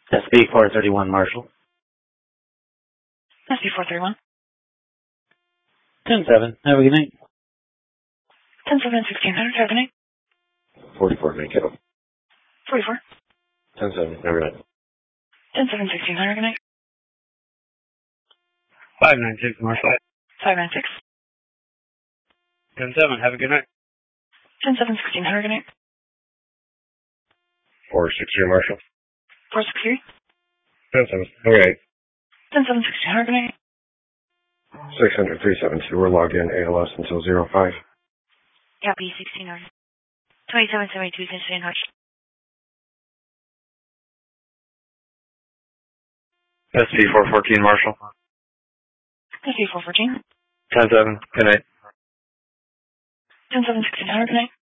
SB 431 Marshall. SB 431. 10-7. Have a good night. 10-7, 1600. Have a good night. 44, make it. 44. 10-7, have a good night. 10-7, 1600. Good night. 596 Marshall. 596. 10-7, have a good night. 10-7, 1600. Good night. 463 Marshall. 463. 10-7, have a good night. 10-7, 1600. Good night. 600, 372, we're logged in ALS until 05. Copy, 1600. 2772, Cincinnati Hutch. SB 414 Marshall. SB 414. 10-7, good night. 10-7, 1600. Good night.